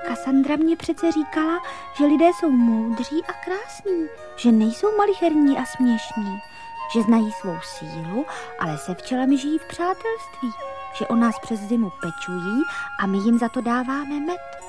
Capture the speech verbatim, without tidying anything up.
Kassandra mě přece říkala, že lidé jsou moudří a krásní, že nejsou malicherní a směšní, že znají svou sílu, ale se včelami žijí v přátelství, že o nás přes zimu pečují a my jim za to dáváme med.